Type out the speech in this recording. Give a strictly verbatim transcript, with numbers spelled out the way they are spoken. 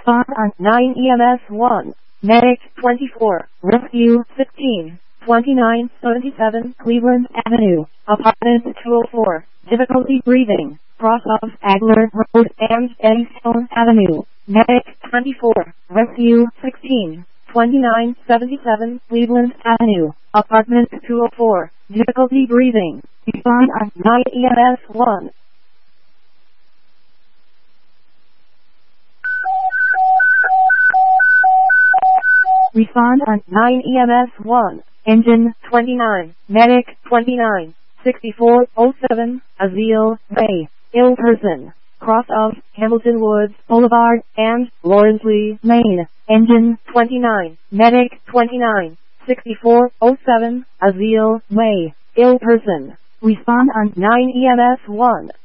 Respond on nine E M S one. Medic twenty-four. Rescue sixteen. twenty-nine seventy-seven Cleveland Avenue. Apartment two oh four. Difficulty breathing. Cross of Agler Road and Eddystone Avenue. Medic twenty-four. Rescue sixteen. twenty-nine seventy-seven Cleveland Avenue. Apartment two oh four. Difficulty breathing. Respond on nine E M S one. Respond on nine E M S one. Engine twenty-nine. Medic twenty-nine. sixty-four oh seven. Azeel Way. Ill person. Cross of Hamilton Woods Boulevard and Lawrence Lane. Engine twenty-nine. Medic twenty-nine. sixty-four oh seven. Azeel Way. Ill person. Respond on nine E M S one.